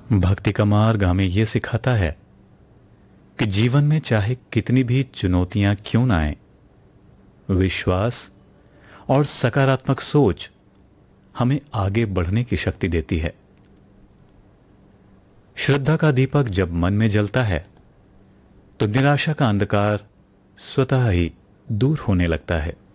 भक्ति का मार्ग हमें यह सिखाता है कि जीवन में चाहे कितनी भी चुनौतियां क्यों ना आए, विश्वास और सकारात्मक सोच हमें आगे बढ़ने की शक्ति देती है। श्रद्धा का दीपक जब मन में जलता है तो निराशा का अंधकार स्वतः ही दूर होने लगता है।